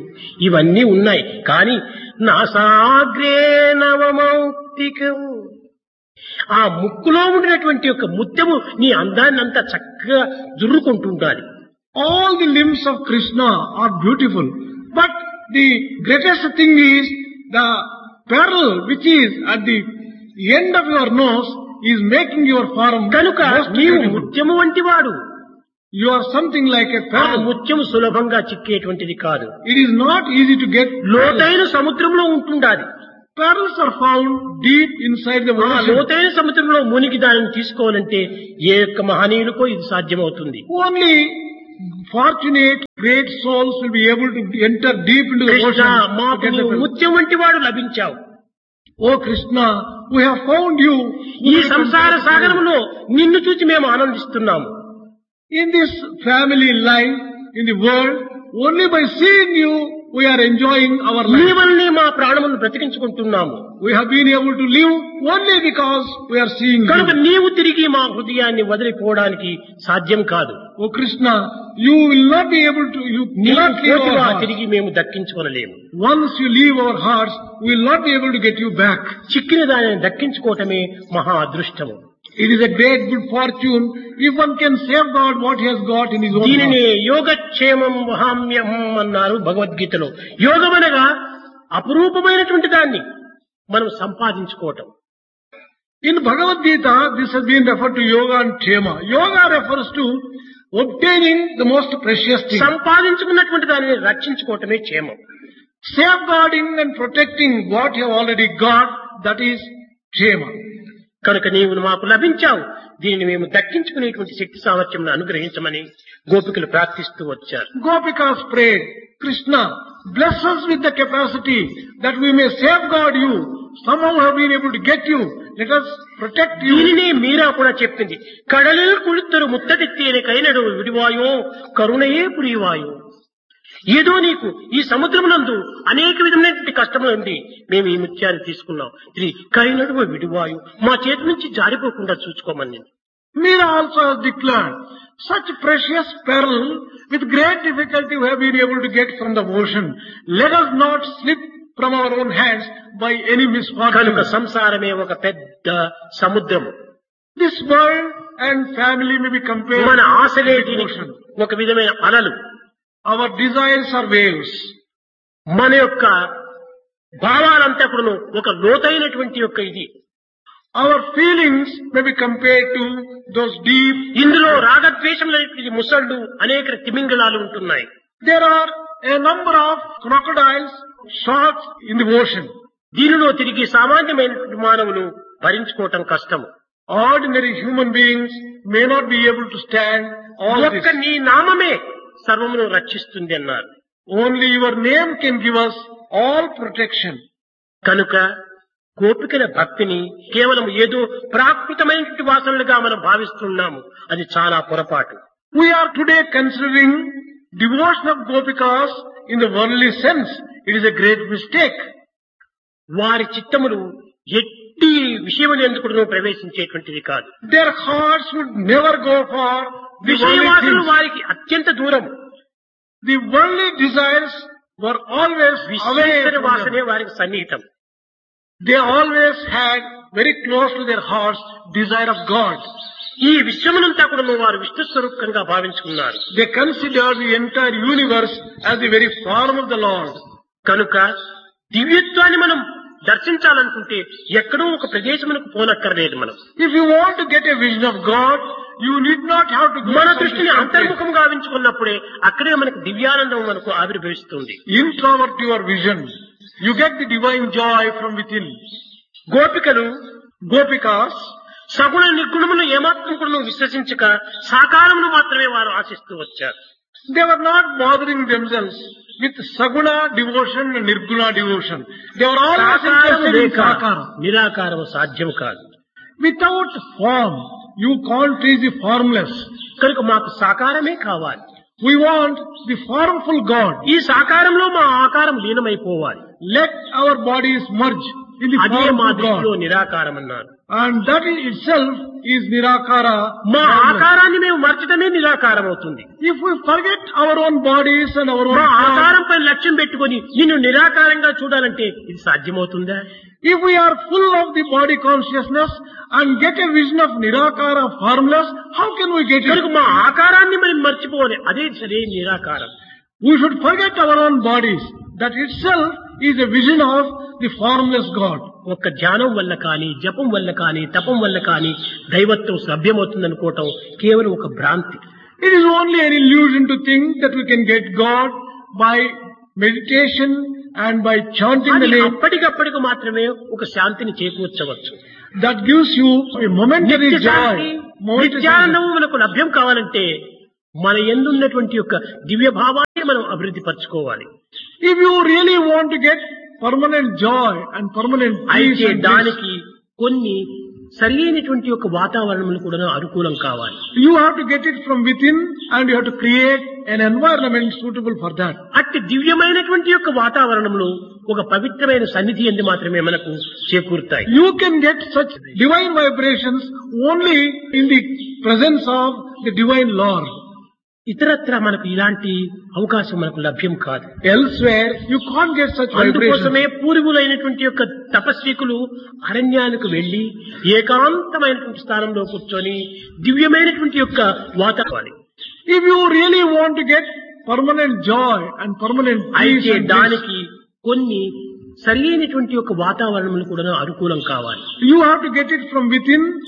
ఇవన్నీ ఉన్నాయి. కానీ నాసాగ్రే నవమౌక్తికం, ఆ ముక్కులో ఉండినటువంటి యొక్క ముత్యము నీ అందాన్ని అంతా చక్కగా జుర్రుకుంటుండాలి. All the limbs of Krishna are beautiful, but the greatest thing is the pearl which is at the end of your nose is making your form కనుక most నీవు beautiful. ముత్యము వంటి వాడు. You are something like a ఆ pearl. ముత్యము సులభంగా చిక్కేటువంటిది కాదు. It is not easy to get pearls. లోతైన సముద్రంలో ఉంటుండాలి. Pearls are found deep inside the ఆ ocean. లోతైన సముద్రంలో మునిగి దానిని తీసుకోవాలంటే ఏ యొక్క మహనీయులకో ఇది సాధ్యమవుతుంది. Only fortunate, great souls will be able to enter deep into the Krishna, ocean. to మాకు get the నీవు pearl. ముత్యం వంటి వాడు లభించావు. Oh Krishna, we have found you. ఈ సంసార సాగరంలో నిన్ను చూసి మేము ఆనందిస్తున్నాము. In this family life, in the world, only by seeing you, we are enjoying our నీ life. వల్లనే మా ప్రాణములను బ్రతికించుకుంటున్నాము. We have been able to live only because we are seeing కనుక you. నీవు తిరిగి మా హృదయాన్ని వదిలిపోవడానికి సాధ్యం కాదు. Oh Krishna, you will not be able to, you నీవు cannot leave our పోతువా hearts. తిరిగి మేము దక్కించుకొనలేము. Once you leave our hearts, we will not be able to get you back. చిక్కిన దానిని దక్కించుకోవటమే మహా అదృష్టము. It is a great good fortune if one can safeguard what he has got in his own దీనిని heart. యోగక్షేమం వహామ్యం అన్నారు భగవద్గీతలో. యోగం అనగా అపురూపమైనటువంటి దాన్ని మనం సంపాదించుకోవటం. In Bhagavad Gita, this has been referred to yoga and kshema. Yoga refers to obtaining the most precious thing. సంపాదించుకున్నటువంటి దానిని రక్షించుకోవటమే క్షేమం. Safeguarding and protecting what you have already got, that is kshema. కనుక నీవు మాకు లభించావు, దీనిని మేము దక్కించుకునేటువంటి శక్తి సామర్థ్యం అనుగ్రహించమని గోపికలు ప్రార్థిస్తూ వచ్చారు. Gopikas prayed, Krishna, bless us with the capacity that we may safeguard you. Somehow have been able to get you. Let us protect you. దీనిని మీరా కూడా చెప్పింది. కడలిల్ కుళుత్తరు ముత్తడిత్తేనే కైనడు విడివాయో కరుణయే పురివాయో. ఏదో నీకు ఈ సముద్రమునందు అనేక విధమైనటువంటి కష్టములు ఉంది, మేము ఈ ముత్యాన్ని తీసుకున్నాం, ఇది కైనడు విడివాయు, మా చేతి నుంచి జారిపోకుండా చూసుకోమని. Meera also has declared, such precious pearl with great difficulty we have been able to get from the ocean. Let us not slip from our own hands by any misfortune. కనుక సంసారమే ఒక పెద్ద సముద్రము. This world and family may be compared మన to ఆశలే the దీనికి ocean. ఒక విధమైన అలలు. Our desires are waves. మన యొక్క భావాలంతా కూడా ఒక లోతైనటువంటి యొక్క ఇది. Our feelings may be compared to those deep. ఇందులో రాగద్వేషములైనటువంటి ముసళ్ళు అనేక తిమింగళాలు ఉంటున్నాయి. There are a number of crocodiles, sharks in the ocean. దీనిలో తిరిగి సామాన్యమైనటువంటి మానవులు భరించుకోవటం కష్టము. Ordinary human beings may not be able to stand all ఒక్క this. నీ నామమే సర్వమును రక్షిస్తుంది అన్నారు. Only your name can give us all protection. కనుక గోపికల భక్తిని కేవలం ఏదో ప్రాకృతమైనటువంటి వాసనలుగా మనం భావిస్తున్నాము, అది చాలా పొరపాటు. We are today considering devotion of Gopikas in the worldly sense. It is a great mistake. వారి చిత్తములు ఎట్టి విషయములు ఎందుకు ప్రవేశించేటువంటిది కాదు. Their hearts would never go for the worldly విషయవాసనలు things. వారికి అత్యంత దూరం. The worldly desires were always away Visweswara from వాసనే them. వారికి సన్నిహితం. They always had very close to their hearts desire of God. ఈ విశ్వమునంతా కూడా వారు విష్ణు స్వరూపంగా భావించుకున్నారు. They considered the entire universe as the very form of the Lord. కనుక దివ్యత్వాన్ని మనం దర్శించాలనుకుంటే ఎక్కడో ఒక ప్రదేశమునకు పోనక్కర్లేదు. మనం If you want to get a vision of God, you need not have to go మన to some దృష్టిని distant place. అంతర్ముఖం గావించుకున్నప్పుడే అక్కడే మనకు దివ్యానందం మనకు ఆవిర్భవిస్తుంది. Introvert your vision. You get the divine joy from within. గోపికలు Gopikas, సగుణ నిర్గుణమును ఏమాత్రం కూడా విశ్వసించక సాకారమును మాత్రమే వారు ఆశిస్తూ వచ్చారు. they were not bothering themselves with Saguna devotion and Nirguna devotion. They were always సాకారము interested in లేక Sakara. నిరాకారము సాధ్యం కాదు. Without form, you can't reach the formless. కనుక మాకు సాకారమే కావాలి. We want the formful God. ఈ సాకారంలో మా ఆకారం లీనమైపోవాలి. Let our bodies merge in the అదే form మా of దృష్టిలో God. నిరాకారం అన్నారు. And that in itself is Nirakara. మా formless. ఆకారాన్ని మేము మర్చడమే నిరాకారం అవుతుంది. If we forget our own bodies and our own మా form, ఆకారంపై లక్ష్యం పెట్టుకొని నిన్ను నిరాకారంగా చూడాలంటే ఇది సాధ్యమవుతుందా? if we are full of the body consciousness and get a vision of Nirakara formless, how can we get కనుక it? మా ఆకారాన్ని మనం మర్చిపోవాలి. అదే సరే నిరాకారం. We should forget our own bodies. That itself is a vision of the formless God. ఒక్క ధ్యానం వల్ల కానీ, జపం వల్ల కానీ, తపం వల్ల కానీ దైవత్వం లభ్యమవుతుందనుకోవటం కేవలం ఒక భ్రాంతి. It is only an illusion to think that we can get God by meditation and by chanting the అది name. అప్పటికప్పటికి మాత్రమే ఒక శాంతిని చేకూర్చవచ్చు. That gives you a momentary నిత్య శాంతి, joy. Momentary నిత్యానందము మనకు లభ్యం కావాలంటే మన యందున్నటువంటి యొక్క దివ్య భావాన్ని మనం అభివృద్ధి పరచుకోవాలి. If you really want to get permanent joy and permanent peace, అయితే and bliss, దానికి కొన్ని సరైనటువంటి యొక్క వాతావరణములు కూడా అనుకూలం కావాలి. you have to get it from within and you have to create an environment suitable for that. అట్టి దివ్యమైనటువంటి యొక్క వాతావరణంలో ఒక పవిత్రమైన సన్నిధి ఎందు మాత్రమే మనకు చేకూరుతాయి. You can get such divine vibrations only in the presence of the divine Lord. ఇతరత్ర మనకు ఇలాంటి అవకాశం మనకు లభ్యం కాదు. Elsewhere, you can't get such vibrations. అందుకోసమే పూర్వులైనటువంటి యొక్క తపస్వికులు అరణ్యానికి వెళ్లి ఏకాంతమైనటువంటి స్థానంలో కూర్చొని దివ్యమైనటువంటి యొక్క వాతావరణం. If you really want to get permanent joy and permanent peace, అయితే and bliss, దానికి కొన్ని సరైనటువంటి యొక్క వాతావరణములు కూడా అనుకూలం కావాలి. you have to get it from within